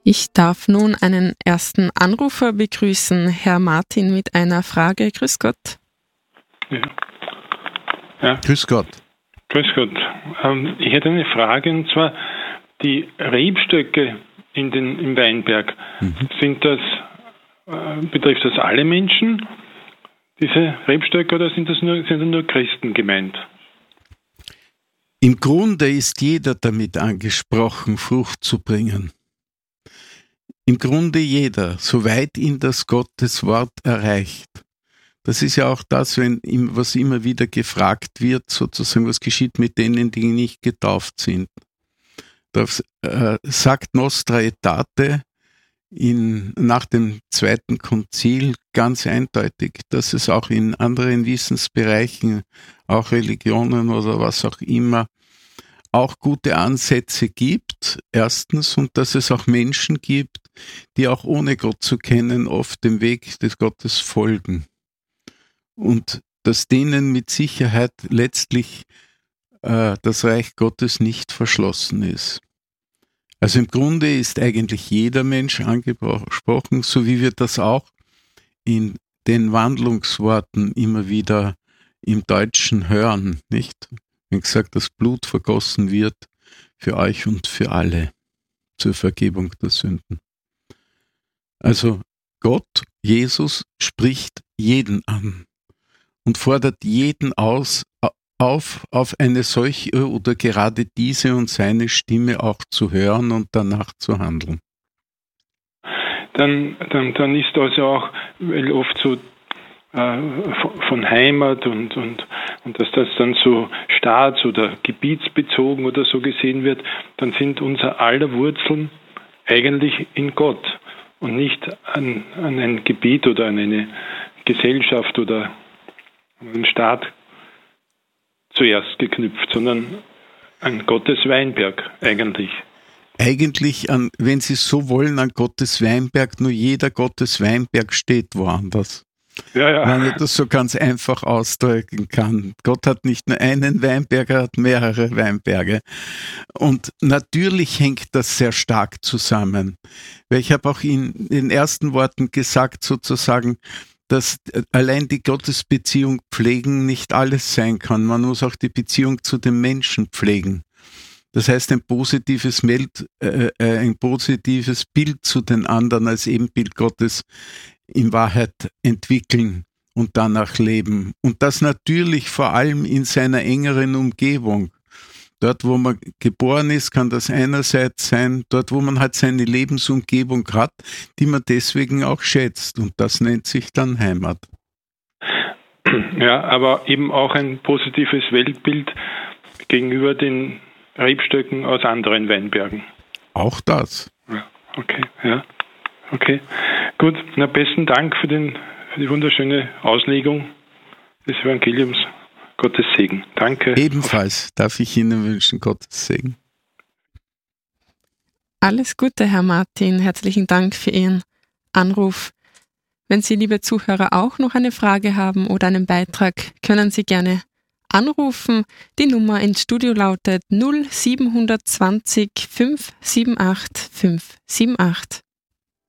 Ich darf nun einen ersten Anrufer begrüßen, Herr Martin mit einer Frage. Grüß Gott. Ja. Grüß Gott. Grüß Gott. Ich hätte eine Frage, und zwar die Rebstöcke im Weinberg. Betrifft das alle Menschen, diese Rebstöcke, oder sind da nur Christen gemeint? Im Grunde ist jeder damit angesprochen, Frucht zu bringen. Im Grunde jeder, soweit ihn das Gottes Wort erreicht. Das ist ja auch das, was immer wieder gefragt wird, sozusagen, was geschieht mit denen, die nicht getauft sind. Das sagt Nostra Aetate nach dem Zweiten Konzil ganz eindeutig, dass es auch in anderen Wissensbereichen, auch Religionen oder was auch immer, auch gute Ansätze gibt, erstens, und dass es auch Menschen gibt, die auch ohne Gott zu kennen oft dem Weg des Gottes folgen. Und dass denen mit Sicherheit letztlich das Reich Gottes nicht verschlossen ist. Also im Grunde ist eigentlich jeder Mensch angesprochen, so wie wir das auch in den Wandlungsworten immer wieder im Deutschen hören, nicht? Wenn gesagt, das Blut vergossen wird für euch und für alle zur Vergebung der Sünden. Also Gott, Jesus, spricht jeden an und fordert jeden auf eine solche oder gerade diese und seine Stimme auch zu hören und danach zu handeln. Dann ist also auch, weil oft so von Heimat und dass das dann so staats- oder gebietsbezogen oder so gesehen wird, dann sind unser aller Wurzeln eigentlich in Gott und nicht an ein Gebiet oder an eine Gesellschaft oder an einen Staat zuerst geknüpft, sondern an Gottes Weinberg eigentlich. Eigentlich, wenn Sie so wollen, an Gottes Weinberg, nur jeder Gottes Weinberg steht woanders. Ja. Wenn ich das so ganz einfach ausdrücken kann. Gott hat nicht nur einen Weinberg, er hat mehrere Weinberge. Und natürlich hängt das sehr stark zusammen. Weil ich habe auch in den ersten Worten gesagt, sozusagen, dass allein die Gottesbeziehung pflegen nicht alles sein kann. Man muss auch die Beziehung zu den Menschen pflegen. Das heißt, ein positives Bild zu den anderen als Ebenbild Gottes in Wahrheit entwickeln und danach leben. Und das natürlich vor allem in seiner engeren Umgebung. Dort, wo man geboren ist, kann das einerseits sein, dort, wo man halt seine Lebensumgebung hat, die man deswegen auch schätzt. Und das nennt sich dann Heimat. Ja, aber eben auch ein positives Weltbild gegenüber den Rebstöcken aus anderen Weinbergen. Auch das. Ja, okay, ja. Okay, gut. Na, besten Dank für die wunderschöne Auslegung des Evangeliums. Gottes Segen. Danke. Ebenfalls darf ich Ihnen wünschen, Gottes Segen. Alles Gute, Herr Martin. Herzlichen Dank für Ihren Anruf. Wenn Sie, liebe Zuhörer, auch noch eine Frage haben oder einen Beitrag, können Sie gerne anrufen. Die Nummer ins Studio lautet 0720 578 578.